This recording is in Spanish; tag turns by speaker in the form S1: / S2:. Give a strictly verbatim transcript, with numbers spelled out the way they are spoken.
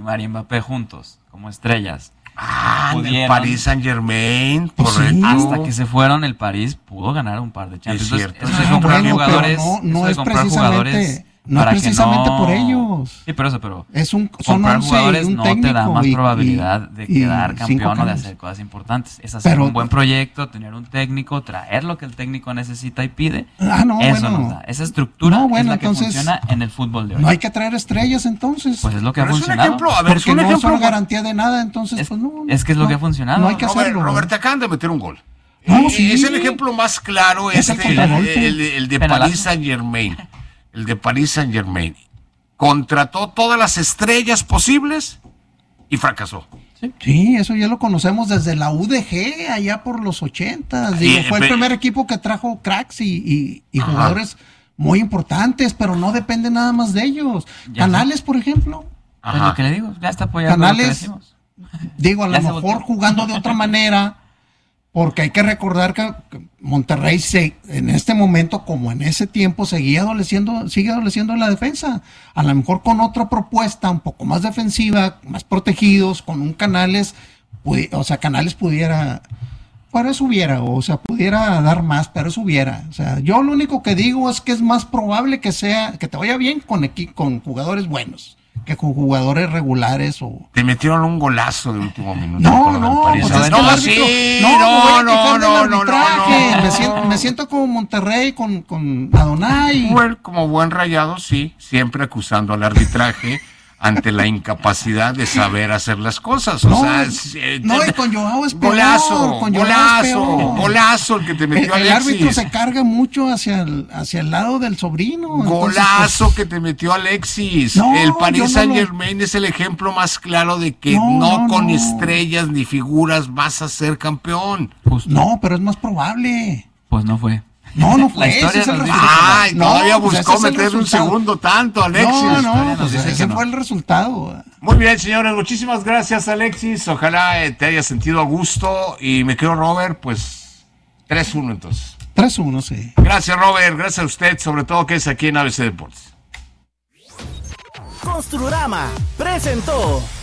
S1: Neymar y Mbappé juntos, como estrellas.
S2: Ah, el
S1: pudieron,
S2: Paris Saint Germain,
S3: Pues
S2: correcto.
S3: sí.
S1: hasta que se fueron, el París pudo ganar un par de Champions.
S2: Es cierto.
S1: Entonces, eso de
S3: Ah,
S1: comprar
S3: bueno,
S1: jugadores,
S3: pero no, no
S1: eso de
S3: es
S1: comprar
S3: precisamente,
S1: jugadores
S3: no es
S1: para que
S3: precisamente
S1: no-
S3: por ellos.
S1: Sí, pero eso, pero
S3: Es un, son
S1: comprar
S3: once
S1: jugadores
S3: y un
S1: no
S3: técnico
S1: te da más
S3: y-
S1: probabilidad
S3: y-
S1: de
S3: y
S1: quedar
S3: cinco
S1: campeón o de
S3: cambios.
S1: hacer cosas importantes. Es hacer
S3: Pero-
S1: un buen proyecto, tener un técnico, traer lo que el técnico necesita y pide.
S3: Ah, no,
S1: Eso
S3: bueno.
S1: nos da. Esa estructura
S3: No, bueno,
S1: es la que
S3: entonces,
S1: funciona en el fútbol de hoy.
S3: No hay que traer estrellas entonces.
S1: Pues es lo que ha
S2: Pero es un
S1: funcionado.
S2: ejemplo, a ver, es
S3: porque
S2: un
S3: no
S2: ejemplo.
S3: son garantía de nada, entonces
S1: Es-
S3: pues no.
S1: es que es lo
S3: no,
S1: que ha funcionado.
S3: No hay que
S2: Robert,
S3: hacerlo.
S2: Robert, te acaban de meter un gol.
S3: No,
S2: Eh,
S3: sí.
S2: Es el ejemplo más claro,
S3: Es
S2: este,
S3: el
S2: el,
S3: contragolpe.
S2: el- el de
S1: Penalazo.
S2: Paris Saint Germain. El de Paris Saint Germain. Contrató todas las estrellas posibles y fracasó.
S3: Sí, eso ya lo conocemos desde la U D G, allá por los ochentas. Digo,
S2: Eh,
S3: fue el
S2: pe-
S3: primer equipo que trajo cracks y, y- y
S2: Ajá.
S3: jugadores muy importantes, pero no depende nada más de ellos.
S1: Ya
S3: Canales, por ejemplo.
S1: Pues
S2: Ajá.
S1: lo que le digo, ya está apoyando lo que
S3: Canales,
S1: decimos.
S3: digo, a lo
S1: Ya se
S3: mejor
S1: volteó.
S3: jugando de otra manera, porque hay que recordar que que Monterrey se, en este momento, como en ese tiempo, seguía adoleciendo, sigue adoleciendo en la defensa. A lo mejor con otra propuesta un poco más defensiva, más protegidos, con un Canales, pudi- o sea, Canales pudiera, pero eso hubiera, o sea, pudiera dar más, pero eso hubiera. O sea, yo lo único que digo es que es más probable que sea, que te vaya bien con equi- con jugadores buenos, que con jugadores regulares o...
S2: Te metieron un golazo de último minuto.
S3: No,
S2: con lo del
S3: no,
S2: Paris
S3: pues
S2: Saint-
S3: es que el
S2: no,
S3: árbitro-
S2: sí,
S3: no, me voy a
S2: no,
S3: quejar
S2: no,
S3: del
S2: no, no,
S3: arbitraje.
S2: no,
S3: Me
S2: no.
S3: siento, me siento como Monterrey con, con Adonai.
S2: Bueno, como buen Rayado, sí, siempre acusando al arbitraje ante la incapacidad de saber hacer las cosas. O
S3: No,
S2: sea, es, eh,
S3: no, y con Joao es peor,
S2: golazo,
S3: con Joao es
S2: golazo,
S3: peor.
S2: golazo el que te
S3: El,
S2: metió
S3: el árbitro
S2: Alexis.
S3: se carga mucho hacia el, hacia el lado del sobrino. entonces,
S2: Golazo
S3: pues,
S2: que te metió Alexis.
S3: No,
S2: el
S3: yo
S2: Paris
S3: no
S2: Saint
S3: lo-
S2: Germain es el ejemplo más claro de que
S3: No,
S2: no,
S3: no,
S2: con
S3: no.
S2: estrellas ni figuras vas a ser campeón.
S1: Justo.
S3: no, pero es más probable.
S1: Pues no fue.
S3: No, no fue.
S1: La historia
S3: ese es el
S1: nos dice
S3: resultado.
S2: Ay,
S3: No,
S2: todavía
S3: pues
S2: buscó
S3: ese es el
S2: meter un
S3: resultado.
S2: segundo tanto, Alexis.
S3: No,
S1: historia
S3: no,
S1: nos
S3: pues
S1: dice
S3: ese
S1: que
S3: fue
S1: no.
S3: el resultado.
S2: Muy bien, señores, muchísimas gracias, Alexis. Ojalá eh, te haya sentido a gusto. Y me quedo, Robert, pues tres uno entonces.
S3: tres uno, sí.
S2: Gracias, Robert. Gracias a usted, sobre todo que es aquí en A B C Deportes.
S4: Construrama presentó